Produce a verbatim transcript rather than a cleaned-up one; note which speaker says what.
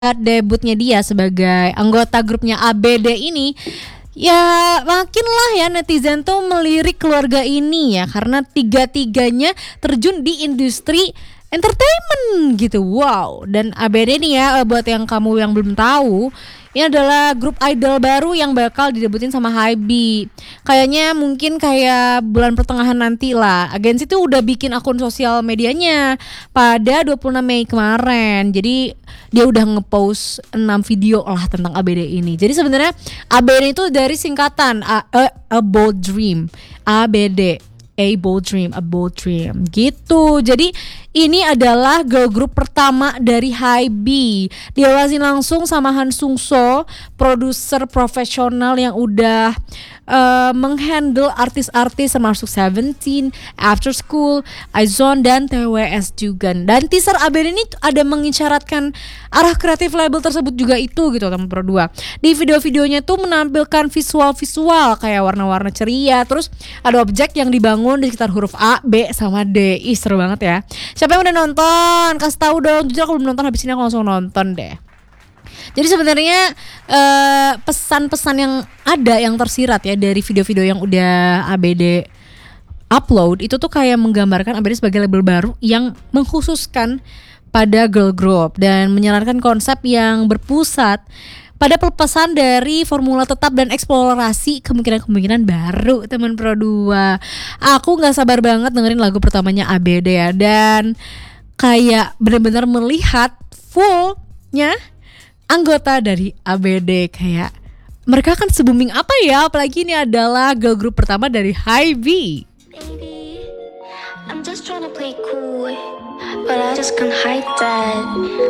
Speaker 1: Debutnya dia sebagai anggota grupnya A B D ini, ya makinlah ya netizen tuh melirik keluarga ini ya, karena tiga-tiganya terjun di industri entertainment gitu. Wow, dan A B D nih ya, buat yang kamu yang belum tahu, ini adalah grup idol baru yang bakal didebutin sama Hybe. Kayaknya mungkin kayak bulan pertengahan nanti lah. Agensi tuh udah bikin akun sosial medianya pada dua puluh enam Mei kemarin. Jadi dia udah ngepost enam video lah tentang A B D ini. Jadi sebenarnya A B D itu dari singkatan A, a, a Bold Dream. A B D, A Bold Dream, A Bold Dream gitu. Jadi ini adalah girl group pertama dari Hybe. Diawasi langsung sama Han Sung So, produser profesional yang udah uh, menghandle artis-artis termasuk Seventeen, After School, Aizone dan T W S juga. Dan teaser A B D ini ada mengisyaratkan arah kreatif label tersebut juga itu gitu teman Pro dua. Di video-videonya tuh menampilkan visual-visual kayak warna-warna ceria, terus ada objek yang dibangun di sekitar huruf A, B sama D. Ih, seru banget ya. Siapa yang udah nonton? Kasih tahu dong. Jujur aku belum nonton, habis ini aku langsung nonton deh. Jadi sebenarnya uh, pesan-pesan yang ada yang tersirat ya dari video-video yang udah A B D upload itu tuh kayak menggambarkan A B D sebagai label baru yang mengkhususkan pada girl group dan menyarankan konsep yang berpusat pada pelepasan dari formula tetap dan eksplorasi kemungkinan-kemungkinan baru teman Pro dua. Aku gak sabar banget dengerin lagu pertamanya A B D ya. Dan kayak benar-benar melihat fullnya anggota dari A B D. Kayak mereka kan se-booming apa ya. Apalagi ini adalah girl group pertama dari Hybe.
Speaker 2: Baby, I'm just trying to play cool, but I just can't hide that.